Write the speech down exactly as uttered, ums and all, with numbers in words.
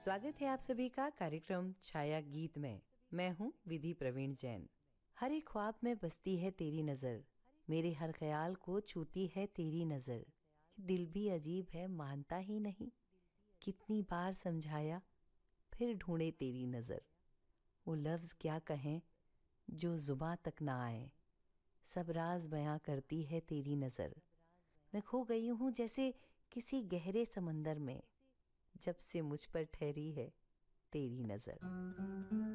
स्वागत है आप सभी का कार्यक्रम छाया गीत में। मैं हूँ विधि प्रवीण जैन। हर एक ख्वाब में बसती है तेरी नज़र, मेरे हर ख्याल को छूती है तेरी नज़र। दिल भी अजीब है, मानता ही नहीं, कितनी बार समझाया फिर ढूंढे तेरी नज़र। वो लफ्ज़ क्या कहें जो जुबां तक ना आए, सब राज बयां करती है तेरी नज़र। मैं खो गई हूँ जैसे किसी गहरे समंदर में, जब से मुझ पर ठहरी है तेरी नज़र।